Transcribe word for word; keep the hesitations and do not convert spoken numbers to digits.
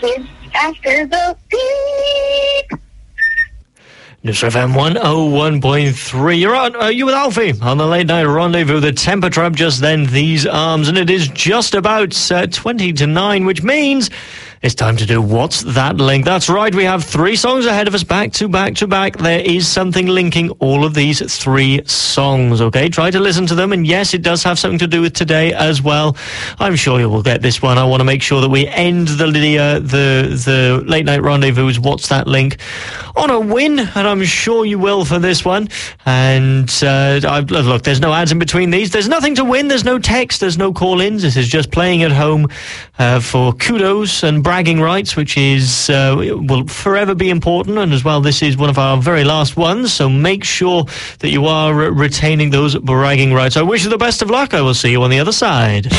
It's after the beep. News F M one oh one point three. You're on, uh, you with Alfie on the Late Night Rendezvous. The temper trap just then, these arms, and it is just about uh, twenty to nine, which means it's time to do What's That Link? That's right, we have three songs ahead of us, back to back to back. There is something linking all of these three songs, okay? Try to listen to them, and yes, it does have something to do with today as well. I'm sure you will get this one. I want to make sure that we end the the, uh, the, the Late Night Rendezvous What's That Link on a win, and I'm sure you will for this one. And uh, I, look, there's no ads in between these. There's nothing to win. There's no text. There's no call-ins. This is just playing at home uh, for kudos and bragging rights, which is uh, will forever be important. And as well, this is one of our very last ones, so make sure that you are retaining those bragging rights. I wish you the best of luck. I will see you on the other side.